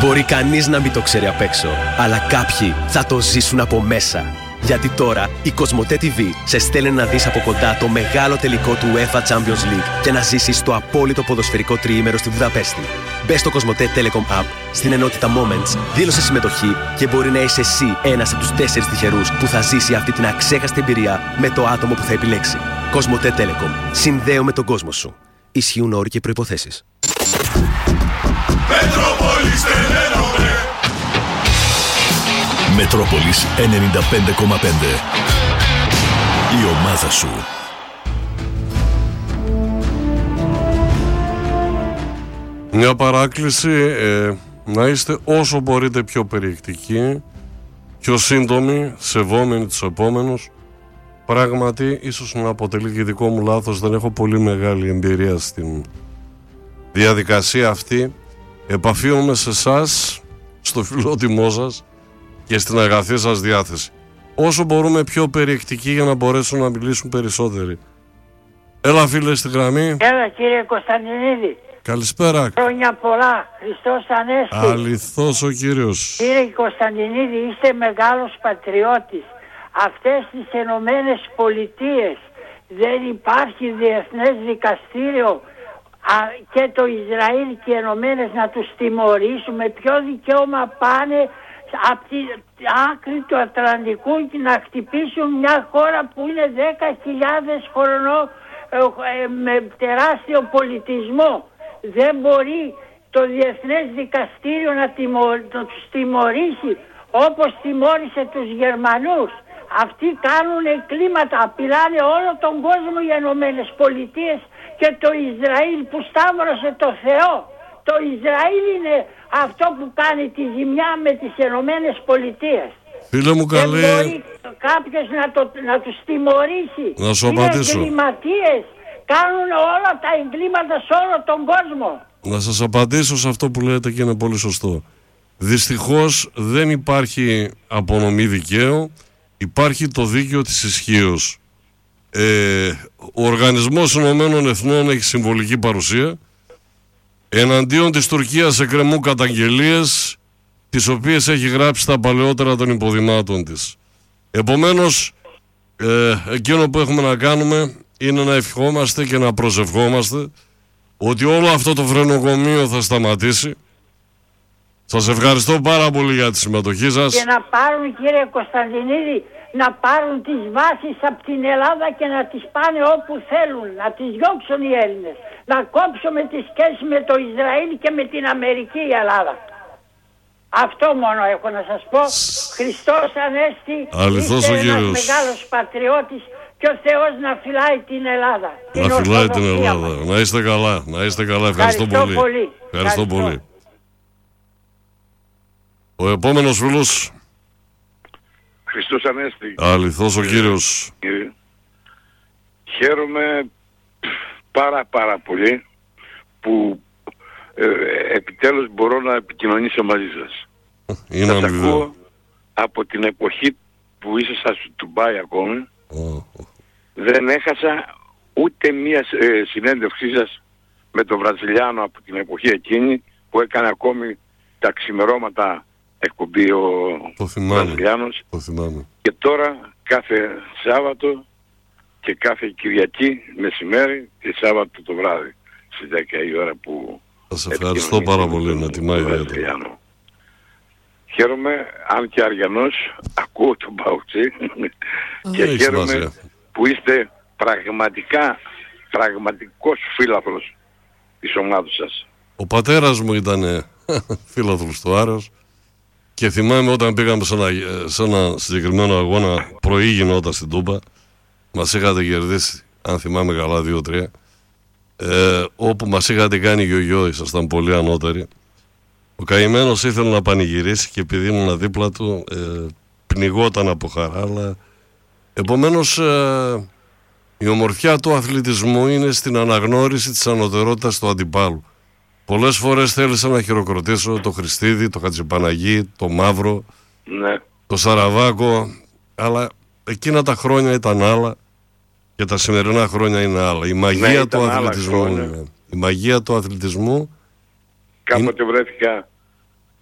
Μπορεί κανείς να μην το ξέρει απ' έξω, αλλά κάποιοι θα το ζήσουν από μέσα. Γιατί τώρα η Κοσμοτέ TV σε στέλνει να δεις από κοντά το μεγάλο τελικό του UEFA Champions League και να ζήσεις το απόλυτο ποδοσφαιρικό τριήμερο στη Βουδαπέστη. Μπες στο Κοσμοτέ Telecom App, στην ενότητα Moments, δήλωσε συμμετοχή και μπορεί να είσαι εσύ ένας από τους 4 τυχερούς που θα ζήσει αυτή την αξέχαστη εμπειρία με το άτομο που θα επιλέξει. Κοσμοτέ Telecom. Συνδέω με τον κόσμο σου. Ισχύουν όροι και προϋποθέσεις. Μετρόπολης 95,5. Η ομάδα σου. Μια παράκληση, να είστε όσο μπορείτε πιο περιεκτικοί, πιο σύντομοι, σεβόμενοι τους επόμενους. Πράγματι, ίσως να αποτελεί και δικό μου λάθος, δεν έχω πολύ μεγάλη εμπειρία στην διαδικασία αυτή. Επαφίομαι σε εσάς, στο φιλότιμό σας και στην αγαθή σας διάθεση. Όσο μπορούμε πιο περιεκτικοί για να μπορέσουν να μιλήσουν περισσότεροι. Έλα φίλε στη γραμμή. Έλα κύριε Κωνσταντινίδη. Καλησπέρα. Χρόνια πολλά. Χριστός Ανέστη. Αληθώς ο Κύριος. Κύριε Κωνσταντινίδη, είστε μεγάλος πατριώτης. Αυτές τις Ενωμένες Πολιτείες δεν υπάρχει διεθνές δικαστήριο και το Ισραήλ και οι Ενωμένες να τους τιμωρήσουν? Με ποιο δικαίωμα πάνε από την άκρη του Ατλαντικού και να χτυπήσουν μια χώρα που είναι 10.000 χρονών με τεράστιο πολιτισμό? Δεν μπορεί το Διεθνές Δικαστήριο να τους τιμωρήσει όπως τιμώρησε τους Γερμανούς? Αυτοί κάνουν εγκλήματα, απειλάνε όλο τον κόσμο οι Ενωμένες Πολιτείες και το Ισραήλ που σταύρωσε το Θεό. Το Ισραήλ είναι αυτό που κάνει τη ζημιά με τις Ενωμένες Πολιτείες. Φίλε μου καλέ, δεν μπορεί κάποιος να τους τιμωρήσει. Να σου απαντήσω. Είναι εγκληματίες, κάνουν όλα τα εγκλήματα σε όλο τον κόσμο. Να σας απαντήσω σε αυτό που λέτε και είναι πολύ σωστό. Δυστυχώς δεν υπάρχει απονομή δικαίου, υπάρχει το δίκαιο της ισχύως. Ο Οργανισμός Ηνωμένων Εθνών έχει συμβολική παρουσία. Εναντίον της Τουρκίας εκκρεμούν καταγγελίες, τις οποίες έχει γράψει τα παλαιότερα των υποδημάτων της. Επομένως, εκείνο που έχουμε να κάνουμε είναι να ευχόμαστε και να προσευχόμαστε ότι όλο αυτό το φρενοκομείο θα σταματήσει. Σας ευχαριστώ πάρα πολύ για τη συμμετοχή σας. Και να πάρουν, κύριε Κωνσταντινίδη, να πάρουν τις βάσεις από την Ελλάδα και να τις πάνε όπου θέλουν, να τις διώξουν οι Έλληνες. Να κόψουμε τις σχέσεις με το Ισραήλ και με την Αμερική η Ελλάδα. Αυτό μόνο έχω να σας πω. Χριστός Ανέστη, αληθώς είστε ο Κύριος. ένας μεγάλος πατριώτης και ο Θεός να φυλάει την Ελλάδα. Να φυλάει την Ελλάδα. Να είστε καλά, να είστε καλά. Ευχαριστώ πολύ. Ευχαριστώ πολύ. Ο επόμενος φίλος. Χριστός Ανέστη. Αληθώς ο Κύριος. Χαίρομαι πάρα πολύ που επιτέλους μπορώ να επικοινωνήσω μαζί σας. Είναι σας αμοιβαίο. ακούω από την εποχή που ήσασταν στο Ντουμπάι ακόμη. Δεν έχασα ούτε μία συνέντευξή σας με τον Βραζιλιάνο από την εποχή εκείνη που έκανε ακόμη τα ξημερώματα εκπομπή ο Βραζιλιάνος. Το θυμάμαι. Και τώρα κάθε Σάββατο και κάθε Κυριακή μεσημέρι και Σάββατο το βράδυ στις 10 η ώρα που... Σας ευχαριστώ πάρα πολύ, να τιμά ιδιαίτερα. Χαίρομαι, αν και αργιανός, ακούω τον Παουτσί και χαίρομαι που είστε πραγματικός φίλαθλος της ομάδας σας. Ο πατέρας μου ήταν φίλαθλος του Άρεος και θυμάμαι όταν πήγαμε σε ένα συγκεκριμένο αγώνα, πρωί γινόταν στην Τούμπα, μας είχατε κερδίσει, αν θυμάμαι καλά, 2-3, όπου μας είχατε κάνει γιογιό, ήσασταν πολύ ανώτεροι. Ο καημένος ήθελε να πανηγυρίσει και επειδή ήμουν δίπλα του πνιγόταν από χαρά, αλλά επομένως η ομορφιά του αθλητισμού είναι στην αναγνώριση της ανωτερότητας του αντιπάλου. Πολλές φορές θέλησα να χειροκροτήσω το Χριστίδη, το Χατζηπαναγί, το Μαύρο, ναι, το Σαραβάκο, αλλά εκείνα τα χρόνια ήταν άλλα και τα σημερινά χρόνια είναι άλλα. Η μαγεία του αθλητισμού είναι. Η μαγεία του αθλητισμού. Κάποτε βρέθηκα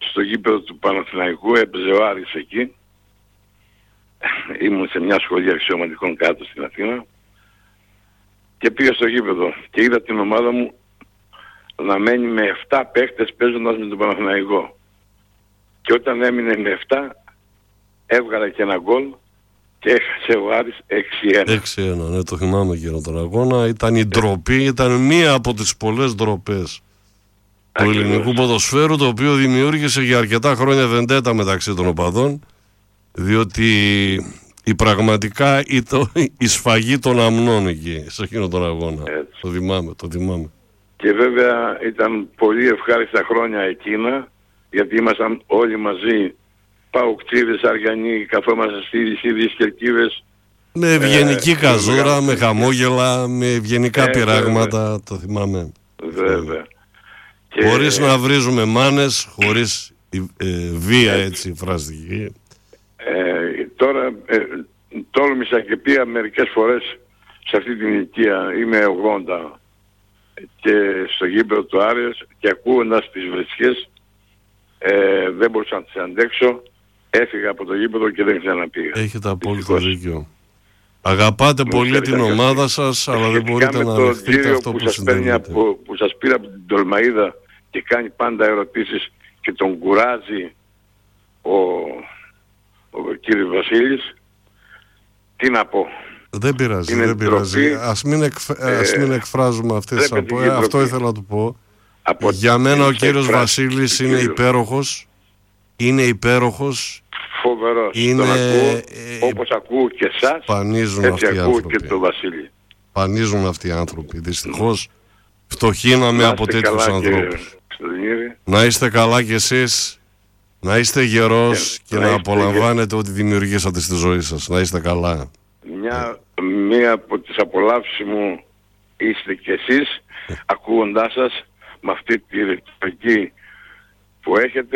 στο γήπεδο του Παναθηναϊκού, έπαιζε ο Άρης εκεί. Ήμουν σε μια σχολή αξιωματικών κάτω στην Αθήνα και πήγα στο γήπεδο και είδα την ομάδα μου να μένει με 7 παίχτες παίζοντας με τον Παναθηναϊκό. Και όταν έμεινε με 7, έβγαλε και ένα γκολ και έχασε ο Άρης 6-1. 6-1, ναι, το θυμάμαι εκείνο τον αγώνα. Ήταν η ντροπή, ήταν μία από τις πολλές ντροπές του ελληνικού ποδοσφαίρου, το οποίο δημιούργησε για αρκετά χρόνια βεντέτα μεταξύ των οπαδών, διότι η πραγματικά η σφαγή των αμνών εκεί, σε εκείνο τον αγώνα. Το θυμάμαι. Και βέβαια ήταν πολύ ευχάριστα χρόνια εκείνα, γιατί ήμασταν όλοι μαζί, Παουκτήρες, Αριανοί, καθόμαστε στις ίδιες κερκίδες. Με ευγενική καζούρα, με χαμόγελα, με ευγενικά πειράγματα, το θυμάμαι. Βέβαια. Χωρίς να βρίζουμε μάνες, χωρίς βία έτσι φραστική. Τώρα τόλμησα και πήγα μερικές φορές σε αυτή την ηλικία, είμαι 80, και στο γήπεδο του Άρης και ακούγοντας τις βρυσιές δεν μπορούσα να τις αντέξω, έφυγα από το γήπεδο και δεν ξαναπήγα. Έχετε απόλυτο δίκιο. Αγαπάτε πολύ την ομάδα σας, αλλά δεν μπορείτε να δεχτείτε αυτό που συμβαίνει. Που σας πήρα από την Τολμαΐδα και κάνει πάντα ερωτήσεις και τον κουράζει ο κύριος Βασίλης, τι να πω. Δεν πειράζει, δεν πειράζει. Ας μην εκφράζουμε αυτές τις απόψεις. Αυτό ήθελα να του πω. Για μένα ο κύριος Βασίλης είναι υπέροχος. Είναι υπέροχος. Φοβερός. Τον ακούω, όπως ακούω και εσάς, έτσι ακούω και τον Βασίλη. Πανίζουν αυτοί οι άνθρωποι. Δυστυχώς φτωχύναμε από τέτοιους ανθρώπους. Να είστε καλά κι εσείς. Να είστε γερός και να απολαμβάνετε ό,τι δημιουργήσατε στη ζωή σας. Να είστε καλά. Μία από τις απολαύσεις μου είστε κι εσείς, ακούγοντάς σας με αυτή τη ρητορική που έχετε,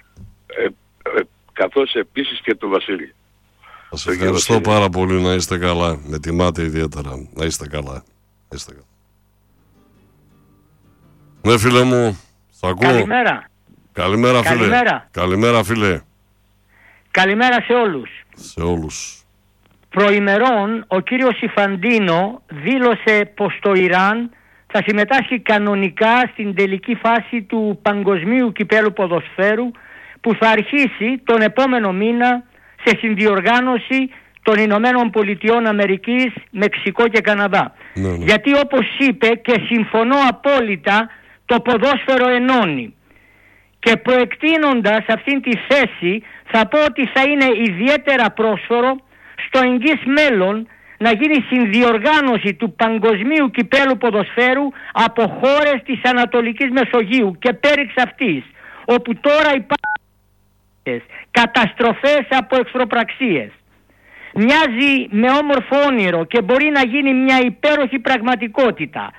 καθώς επίσης και το Βασίλη. Σας ευχαριστώ πάρα πολύ, να είστε καλά. Με τιμάτε ιδιαίτερα. Να είστε καλά. Ναι, φίλε μου, σ' ακούω. Καλημέρα. Καλημέρα, φίλε. Καλημέρα, φίλε. Καλημέρα σε όλους. Σε όλους. Προημερών, ο κύριος Ιφαντίνο δήλωσε πως το Ιράν θα συμμετάσχει κανονικά στην τελική φάση του παγκοσμίου κυπέλου ποδοσφαίρου που θα αρχίσει τον επόμενο μήνα σε συνδιοργάνωση των Ηνωμένων Πολιτειών Αμερικής, Μεξικό και Καναδά. Ναι. Γιατί όπως είπε και συμφωνώ απόλυτα, το ποδόσφαιρο ενώνει. Και προεκτείνοντας αυτήν τη θέση θα πω ότι θα είναι ιδιαίτερα πρόσφορο στο εγγύς μέλλον να γίνει συνδιοργάνωση του παγκοσμίου κυπέλου ποδοσφαίρου από χώρες της Ανατολικής Μεσογείου και πέριξ αυτής, όπου τώρα υπάρχουν καταστροφές από εχθροπραξίες. Μοιάζει με όμορφο όνειρο και μπορεί να γίνει μια υπέροχη πραγματικότητα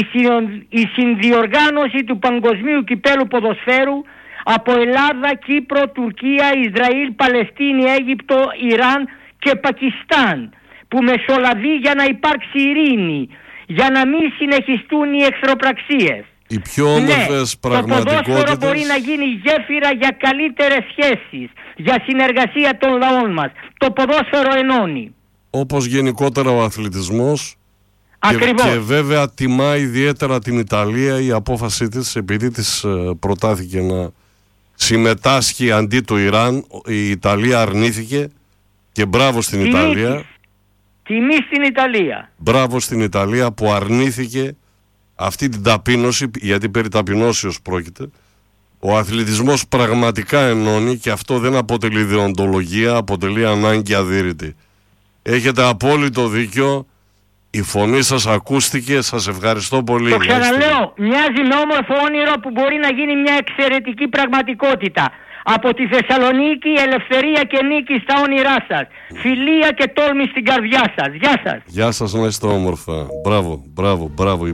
η συνδιοργάνωση του παγκοσμίου κυπέλου ποδοσφαίρου από Ελλάδα, Κύπρο, Τουρκία, Ισραήλ, Παλαιστίνη, Αίγυπτο, Ιράν και Πακιστάν, που μεσολαβεί για να υπάρξει ειρήνη, για να μην συνεχιστούν οι εχθροπραξίες. Οι πιο όμορφες πραγματικότητες. Το ποδόσφαιρο μπορεί να γίνει γέφυρα για καλύτερες σχέσεις, για συνεργασία των λαών μας. Το ποδόσφαιρο ενώνει. Όπως γενικότερα ο αθλητισμός. Και βέβαια τιμά ιδιαίτερα την Ιταλία η απόφασή της, επειδή της προτάθηκε να συμμετάσχει αντί του Ιράν. Η Ιταλία αρνήθηκε και μπράβο στην Ιταλία. Τιμή στην Ιταλία. Μπράβο στην Ιταλία που αρνήθηκε αυτή την ταπείνωση, γιατί περί ταπεινώσεως πρόκειται. Ο αθλητισμός πραγματικά ενώνει και αυτό δεν αποτελεί δεοντολογία, αποτελεί ανάγκη αδύρυτη. Έχετε απόλυτο δίκιο. Η φωνή σας ακούστηκε, σας ευχαριστώ πολύ. Το ξαναλέω, μοιάζει με όμορφο όνειρο που μπορεί να γίνει μια εξαιρετική πραγματικότητα. Από τη Θεσσαλονίκη, ελευθερία και νίκη στα όνειρά σας. Φιλία και τόλμη στην καρδιά σας. Γεια σας. Γεια σας, να είστε όμορφα. Μπράβο,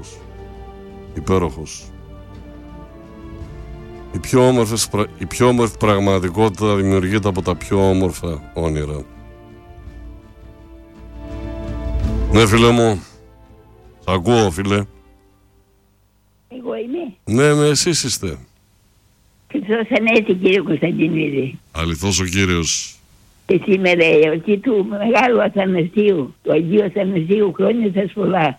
υπέροχος. Η πιο όμορφη πραγματικότητα δημιουργείται από τα πιο όμορφα όνειρα. Ναι, φίλε μου. Σ' ακούω, φίλε. Εγώ είμαι. Ναι, εσείς είστε. Τι Αληθώς ανέστη, κύριε Κωνσταντινίδη. Αληθώς ο Κύριος. Και σήμερα η εορτή του Μεγάλου Αθανασίου, του Αγίου Αθανασίου, χρόνια σας πολλά.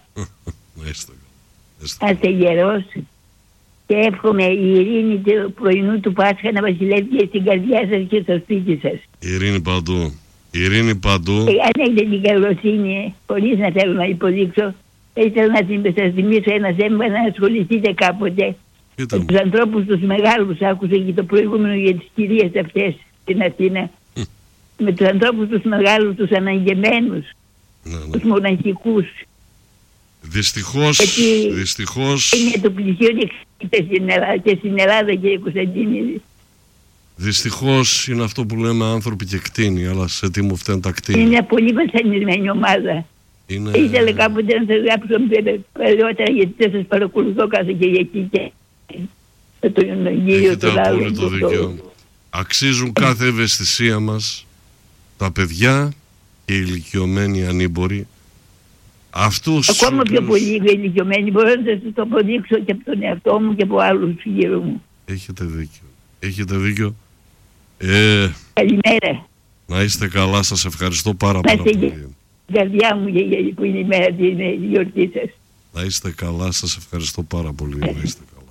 Να είστε γερός και εύχομαι η ειρήνη του πρωινού του Πάσχα να βασιλεύει και στην καρδιά σας και στο σπίτι σας. Ειρήνη παντού. Ειρήνη παντού. Αν έχετε την καλοσύνη, χωρίς να θέλω να υποδείξω, θα ήθελα να σας θυμίσω ένα θέμα να ασχοληθείτε κάποτε με τους ανθρώπους τους μεγάλους. Άκουσα και το προηγούμενο για τις κυρίες αυτές στην Αθήνα. Με τους ανθρώπους τους μεγάλους, τους αναγκεμένους, τους μοναχικούς. Δυστυχώς είναι το πλησίο και στην Ελλάδα, κύριε Κωνσταντίνη. Δυστυχώς είναι αυτό που λέμε άνθρωποι και κτίνη, αλλά σε τι μου φταίνουν τα κτίνη. Είναι μια πολύ βασανισμένη ομάδα. Ήθελα κάποτε να σας γράψω παλιότερα, γιατί δεν σας παρακολουθώ κάθε Κυριακή και τον κύριο του Λάλου. Έχετε απόλυτο δίκιο. Αξίζουν κάθε ευαισθησία μας τα παιδιά και οι ηλικιωμένοι ανήμποροι. Ακόμα πιο πολύ ηλικιωμένοι, μπορώ να σας το αποδείξω και από τον εαυτό μου και από άλλους γύρω μου. Έχετε δίκιο. Καλημέρα. Να είστε καλά, σας ευχαριστώ πάρα πολύ. Να είστε η καρδιά μου που είναι η μέρα της γιορτής σας. Να είστε καλά, σας ευχαριστώ πάρα πολύ. Να είστε καλά.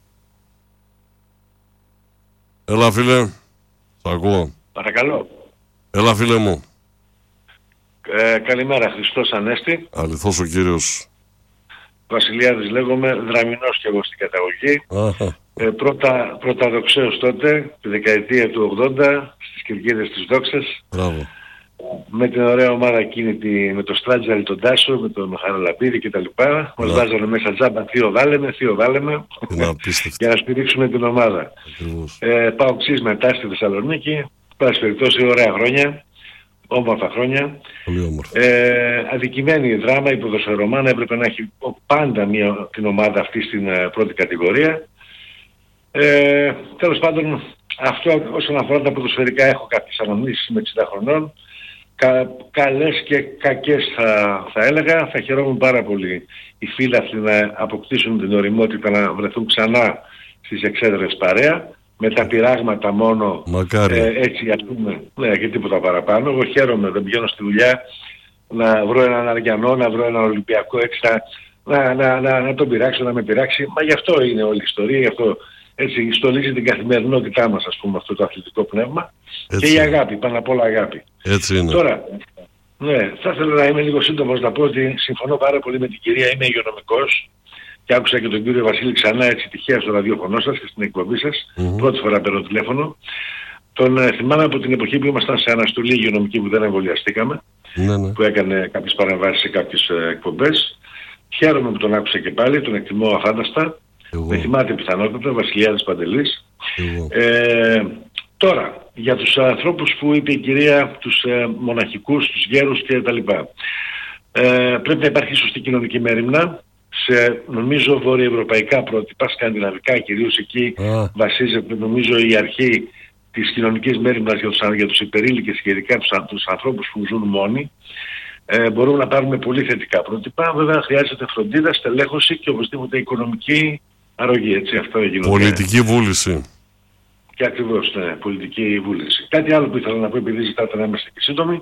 Έλα φίλε, σ' ακούω. Παρακαλώ. Έλα φίλε μου. Καλημέρα, Χριστός Ανέστη. Αληθώς ο Κύριος. Βασιλιάδης λέγομαι, Δραμηνός και εγώ στην καταγωγή. Πρωταδοξαίος τότε, τη δεκαετία του 80, στις Κερκίδες της Δόξας. Μπράβο. Με την ωραία ομάδα εκείνη, με το Στράτζαλη, τον Τάσο, με τον Χαραλαπίδη κτλ. Μας βάζανε μέσα τζάμπα, θείο βάλεμε, για να στηρίξουμε την ομάδα. Πάω ξύς μετά στη Θεσσαλονίκη, πάση περιπτώσει ωραία χρόνια. Όμορφα χρόνια. Πολύ όμορφα. Αδικημένη δράμα, η ποδοσφαιρομάνα έπρεπε να έχει πάντα την ομάδα αυτή στην πρώτη κατηγορία. Τέλος πάντων, αυτό όσον αφορά τα ποδοσφαιρικά, έχω κάποιες αναμνήσεις με 60 χρονών. Καλές και κακές θα έλεγα. Θα χαιρόμουν πάρα πολύ οι φίλαθλοι να αποκτήσουν την ωριμότητα να βρεθούν ξανά στις εξέδρες παρέα. Με τα πειράγματα μόνο, έτσι ας πούμε, ναι, και τίποτα παραπάνω. Εγώ χαίρομαι, δεν πηγαίνω στη δουλειά να βρω έναν Αριανό, να βρω έναν Ολυμπιακό έτσι, να τον πειράξω, να με πειράξει. Μα γι' αυτό είναι όλη η ιστορία, γι' αυτό έτσι στολίζει την καθημερινότητά μας, ας πούμε, αυτό το αθλητικό πνεύμα. Έτσι. Και η αγάπη, πάνω απ' όλα αγάπη. Έτσι είναι. Τώρα, ναι, θα ήθελα να είμαι λίγο σύντομος να πω ότι συμφωνώ πάρα πολύ με την κυρία, είμαι υγειονομικός. Και άκουσα και τον κύριο Βασίλη ξανά έτσι τυχαία στο ραδιόφωνο σας και στην εκπομπή σας. Πρώτη φορά παίρνω τηλέφωνο. Τον θυμάμαι από την εποχή που ήμασταν σε αναστολή υγειονομική που δεν εμβολιαστήκαμε. Που έκανε κάποιες παρεμβάσεις σε κάποιες εκπομπές. Χαίρομαι που τον άκουσα και πάλι, τον εκτιμώ αφάνταστα. Με θυμάται πιθανότατα, Βασιλιάδης Παντελής. Τώρα, για τους ανθρώπους που είπε η κυρία, τους μοναχικούς, τους γέρους κτλ. Πρέπει να υπάρχει σωστή κοινωνική μέριμνα. Σε νομίζω βορειοευρωπαϊκά πρότυπα, σκανδιναβικά κυρίως, εκεί βασίζεται νομίζω η αρχή της κοινωνικής μέριμνας για τους υπερήλικες και ειδικά τους ανθρώπους που ζουν μόνοι. Μπορούμε να πάρουμε πολύ θετικά πρότυπα. Βέβαια χρειάζεται φροντίδα, στελέχωση και οπωσδήποτε οικονομική αρρωγή. Έτσι, αυτό γίνεται. Πολιτική βούληση. Και ακριβώς, ναι, πολιτική βούληση. Κάτι άλλο που ήθελα να πω, επειδή ζητάτε να είμαστε και σύντομοι.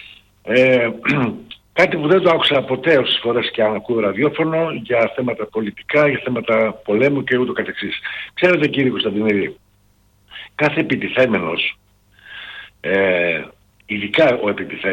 Κάτι που δεν το άκουσα ποτέ όσες φορές και αν ακούω ραδιόφωνο για θέματα πολιτικά, για θέματα πολέμου και ούτω καθεξής. Ξέρετε κύριε Κωνσταντινίδη, κάθε επιτιθέμενος, ειδικά ο επιτιθέμενος,